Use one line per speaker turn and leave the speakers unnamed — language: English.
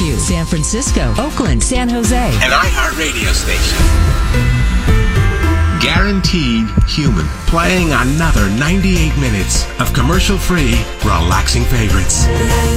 you. San Francisco, Oakland, San Jose.
An iHeartRadio station. Guaranteed Human. Playing another 98 minutes of commercial-free, relaxing favorites.